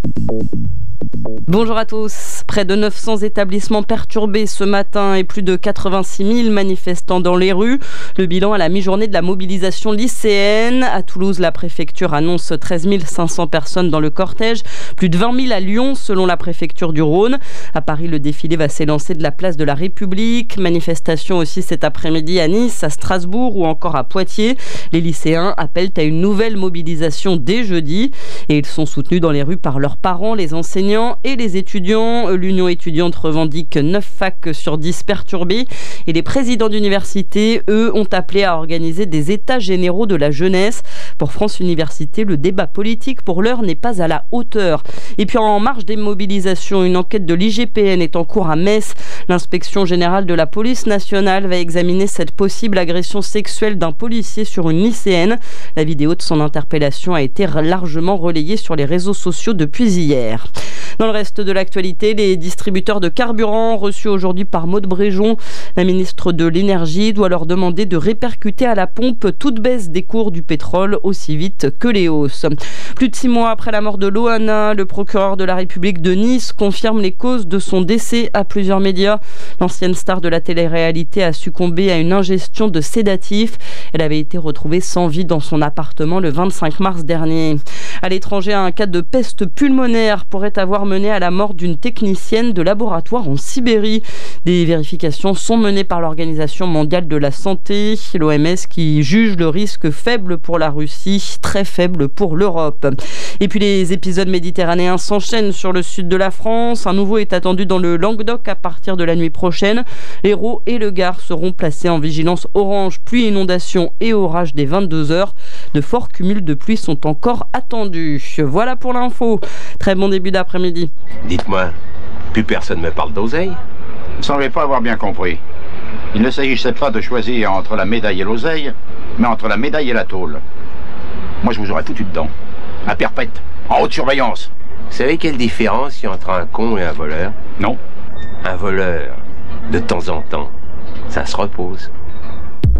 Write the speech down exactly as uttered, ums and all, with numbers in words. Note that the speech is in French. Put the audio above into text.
Bonjour à tous. Près de neuf cents établissements perturbés ce matin et plus de quatre-vingt-six mille manifestants dans les rues. Le bilan à la mi-journée de la mobilisation lycéenne. À Toulouse, la préfecture annonce treize mille cinq cents personnes dans le cortège. Plus de vingt mille à Lyon, selon la préfecture du Rhône. À Paris, le défilé va s'élancer de la place de la République. Manifestation aussi cet après-midi à Nice, à Strasbourg ou encore à Poitiers. Les lycéens appellent à une nouvelle mobilisation dès jeudi. Et ils sont soutenus dans les rues par leurs parents, les enseignants et les étudiants. L'Union étudiante revendique neuf facs sur dix perturbés et les présidents d'université, eux, ont appelé à organiser des états généraux de la jeunesse. Pour France Université, le débat politique pour l'heure n'est pas à la hauteur. Et puis en marge des mobilisations, une enquête de l'I G P N est en cours à Metz. L'inspection générale de la police nationale va examiner cette possible agression sexuelle d'un policier sur une lycéenne. La vidéo de son interpellation a été largement relayée sur les réseaux sociaux depuis hier. Dans le reste de l'actualité, les distributeurs de carburant reçus aujourd'hui par Maud Bréjon, la ministre de l'Énergie, doit leur demander de répercuter à la pompe toute baisse des cours du pétrole aussi vite que les hausses. Plus de six mois après la mort de Loana, le procureur de la République de Nice confirme les causes de son décès à plusieurs médias. L'ancienne star de la télé-réalité a succombé à une ingestion de sédatifs. Elle avait été retrouvée sans vie dans son appartement le vingt-cinq mars dernier. À l'étranger, un cas de peste pulmonaire pourrait avoir mené à la mort d'une technicienne de laboratoire en Sibérie. Des vérifications sont menées par l'Organisation mondiale de la santé, l'O M S, qui juge le risque faible pour la Russie, très faible pour l'Europe. Et puis les épisodes méditerranéens s'enchaînent sur le sud de la France. Un nouveau est attendu dans le Languedoc à partir de la nuit prochaine. L'Hérault et le Gard seront placés en vigilance orange, pluie, inondation et orage des vingt-deux heures. De forts cumuls de pluie sont encore attendus. Voilà pour l'info. Très bon début d'après-midi. Dites-moi, plus personne ne me parle d'oseille? Vous ne semblez pas avoir bien compris. Il ne s'agissait pas de choisir entre la médaille et l'oseille, mais entre la médaille et la tôle. Moi, je vous aurais foutu dedans. À perpète, en haute surveillance. Vous savez quelle différence il y a entre un con et un voleur? Non. Un voleur, de temps en temps, ça se repose.